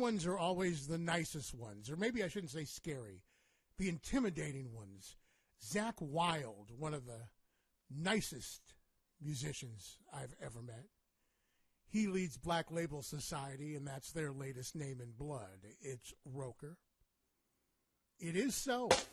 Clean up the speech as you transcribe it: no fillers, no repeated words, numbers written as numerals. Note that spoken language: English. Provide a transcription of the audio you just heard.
ones are always the nicest ones, or maybe I shouldn't say scary, the intimidating ones. Zakk Wylde, one of the nicest musicians I've ever met. He leads Black Label Society, and that's their latest name in blood. It's Roker. It is so.